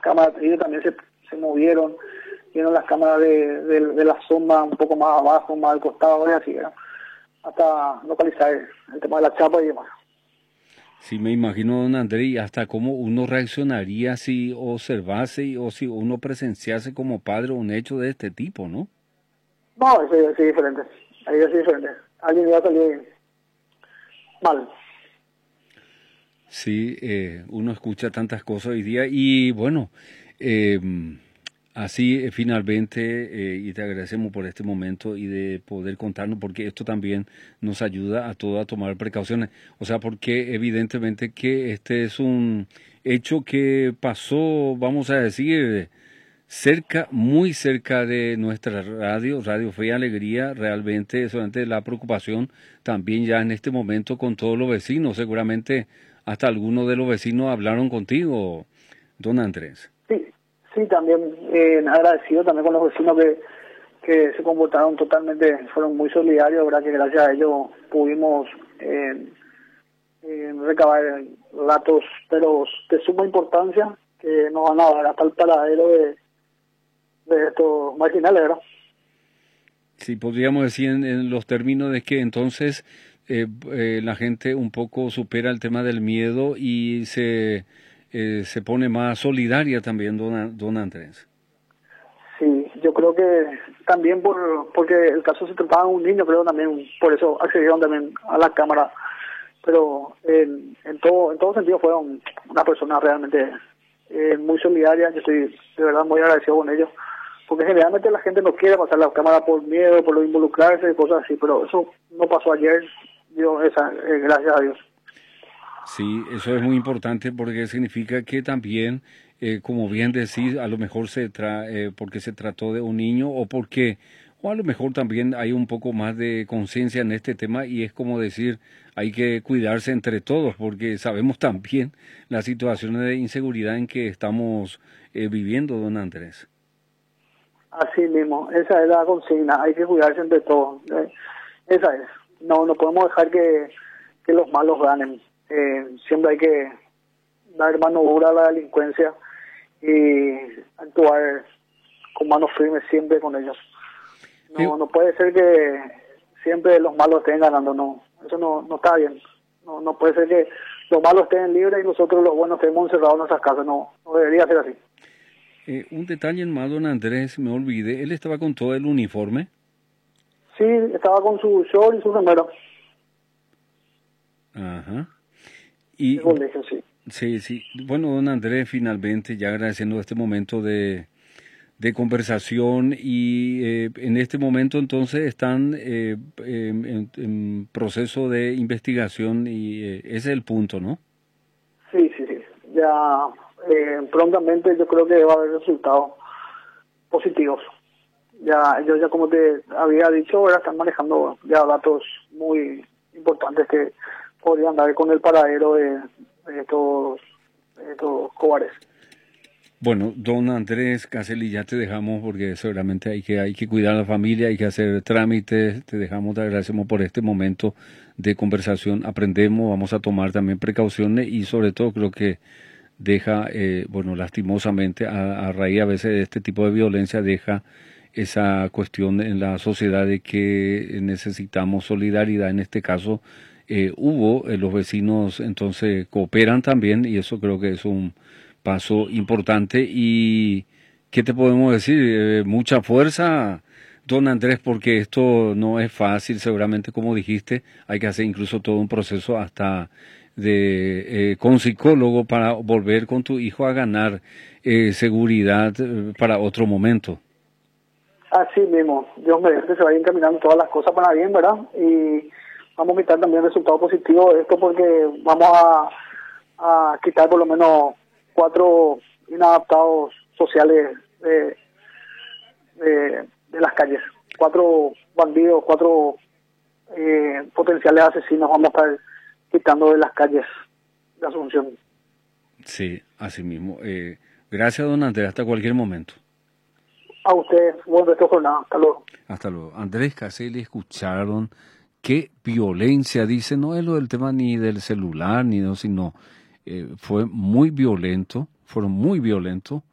cámaras ellos también se movieron, vieron las cámaras de la zona un poco más abajo, más al costado, y así, ¿verdad? Hasta localizar el tema de la chapa y demás. Sí, me imagino, don Andrés, y hasta cómo uno reaccionaría si observase o si uno presenciase como padre un hecho de este tipo, ¿no? No, eso es diferente. Ahí es diferente. Alguien iba a salir mal. Sí, uno escucha tantas cosas hoy día y bueno, eh, así finalmente, y te agradecemos por este momento y de poder contarnos, porque esto también nos ayuda a todos a tomar precauciones. O sea, porque evidentemente que este es un hecho que pasó, vamos a decir, cerca, muy cerca de nuestra radio, Radio Fe y Alegría, realmente solamente la preocupación también ya en este momento con todos los vecinos, seguramente hasta algunos de los vecinos hablaron contigo, don Andrés. Sí, sí, también agradecido también con los vecinos que se comportaron totalmente, fueron muy solidarios, verdad que gracias a ellos pudimos recabar datos pero de suma importancia que nos van a dar hasta el paradero de estos marginales, ¿verdad? Sí, podríamos decir en los términos de que entonces la gente un poco supera el tema del miedo y se pone más solidaria también, don Andrés. Sí, yo creo que también porque el caso se trataba de un niño, creo también por eso accedieron también a la cámara, pero en todo sentido fueron una persona realmente muy solidaria. Yo estoy de verdad muy agradecido con ellos, porque generalmente la gente no quiere pasar la cámara por miedo, por lo involucrarse y cosas así, pero eso no pasó ayer, gracias a Dios. Sí, eso es muy importante porque significa que también, como bien decís, a lo mejor porque se trató de un niño o a lo mejor también hay un poco más de conciencia en este tema y es como decir, hay que cuidarse entre todos porque sabemos también las situaciones de inseguridad en que estamos viviendo, don Andrés. Así mismo, esa es la consigna, hay que cuidarse entre todos. Esa es. No podemos dejar que los malos ganen. Siempre hay que dar mano dura a la delincuencia y actuar con manos firmes siempre con ellos. Eh, No puede ser que siempre los malos estén ganando, no. Eso no está bien. No puede ser que los malos estén libres y nosotros los buenos estemos encerrados en nuestras casas. No debería ser así. un detalle más, don Andrés, me olvidé, él estaba con todo el uniforme. Sí, estaba con su short y su remera Ajá. de Y colegio, sí. sí, sí. Bueno, don Andrés, finalmente, ya agradeciendo este momento de conversación y en este momento entonces están en proceso de investigación y ese es el punto, ¿no? Sí. Ya prontamente yo creo que va a haber resultados positivos. Ya ellos ya como te había dicho, ahora están manejando ya datos muy importantes que podrían dar con el paradero de estos cobardes. Bueno, don Andrés Caseli, ya te dejamos porque seguramente hay que cuidar a la familia, hay que hacer trámites, te dejamos, te agradecemos por este momento de conversación, aprendemos, vamos a tomar también precauciones y sobre todo creo que deja, bueno, lastimosamente a raíz a veces de este tipo de violencia deja esa cuestión en la sociedad de que necesitamos solidaridad. En este caso los vecinos entonces cooperan también y eso creo que es un paso importante. ¿Y qué te podemos decir? Mucha fuerza, don Andrés, porque esto no es fácil, seguramente como dijiste, hay que hacer incluso todo un proceso hasta con psicólogo para volver con tu hijo a ganar seguridad para otro momento. Así mismo, Dios mediante se vayan encaminando todas las cosas para bien, ¿verdad? Y vamos a quitar también resultados positivos de esto porque vamos a quitar por lo menos 4 inadaptados sociales de las calles. 4 bandidos, 4 potenciales asesinos vamos a estar quitando de las calles de Asunción. Sí, así mismo. Gracias, don Andrés. Hasta cualquier momento. A ustedes, buen resto de jornada. Hasta luego. Hasta luego. Andrés Caseli, escucharon qué violencia, dice, no es lo del tema ni del celular, ni no, sino fue muy violento, fueron muy violentos.